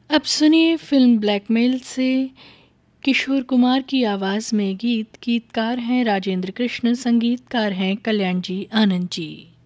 अब सुनिए film blackmail से किशोर कुमार की आवाज़ में गीतकार हैं राजेंद्र कृष्ण, संगीतकार हैं कल्याण जी आनंद जी।